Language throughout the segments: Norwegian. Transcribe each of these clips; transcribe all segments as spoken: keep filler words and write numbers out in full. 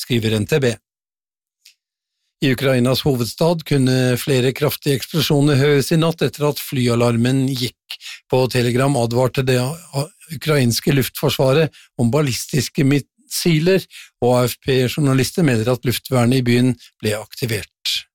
skriver N T B. I Ukrainas hovedstad kunne flere kraftige eksplosjoner høres i natt etter at flyalarmen gikk. På Telegram advarte det ukrainske luftforsvaret om ballistiske missiler, og A F P-journalister mener at luftvernet i byen ble aktivert.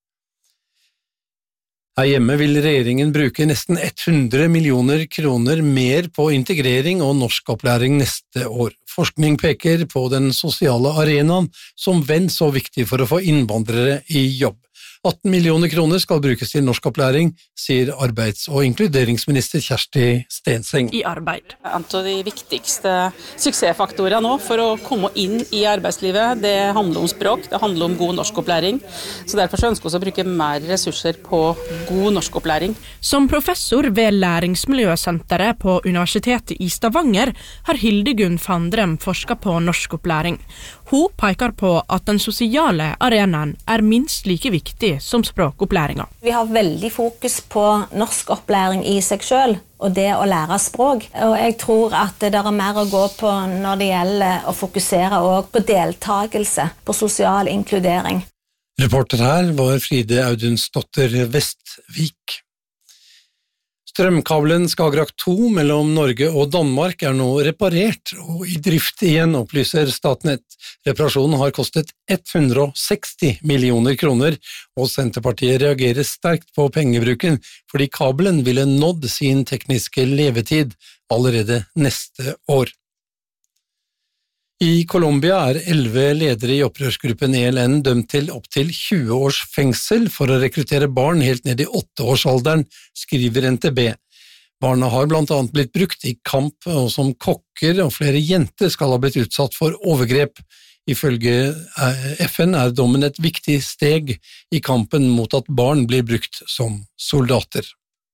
Her hjemme vil regjeringen bruke nesten hundre millioner kroner mer på integrering og norskopplæring neste år. Forskning peker på den sosiale arenaen som vel så viktig for å få innvandrere i jobb. atten millioner kroner skal brukes til norskopplæring, sier arbeids- og inkluderingsminister Kjersti Stenseng. I arbeid. En av de viktigste suksessfaktorene nå for å komme inn i arbeidslivet, det handler om språk, det handler om god norskopplæring. Så derfor ønsker vi å bruke mer ressurser på god norskopplæring. Som professor ved Læringsmiljøsenteret på Universitetet i Stavanger har Hildegunn Fandrem forsket på norskopplæring. Hun peker på at den sosiale arenaen er minst like viktig som språkopplæringa. Vi har veldig fokus på norskopplæring i seg selv, og det å lære språk. Og jeg tror at det er mer å gå på når det gjelder å fokusere også på deltakelse, på sosial inkludering. Reporter her var Fride Audunsdotter Vestvik. Strømkabelen Skagerrak to mellom Norge og Danmark er nå reparert og i drift igjen, opplyser Statnett. Reparasjonen har kostet hundre og seksti millioner kroner, og Senterpartiet reagerer sterkt på pengebruken fordi kabelen ville nådd sin tekniske levetid allerede neste år. I Colombia er elleve ledere i opprørsgruppen E L N dømt til opptil tjue års fengsel for å rekruttere barn helt ned i åtteårsalderen, skriver N T B. Barna har blant annet blitt brukt i kamp og som kokker, og flere jenter skal ha blitt utsatt for overgrep. Ifølge F N er dommen et viktig steg i kampen mot at barn blir brukt som soldater.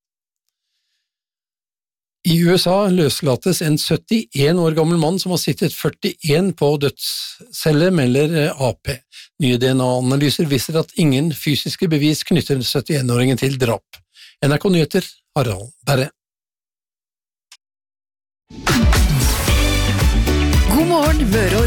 I U S A løslates en syttien år gammel mann som har sittet førtien på dødscelle, melder A P. Nye D N A-analyser viser at ingen fysiske bevis knytter syttien-åringen til drap. N R K Nyheter, Harald Berre. God morgen, Møre og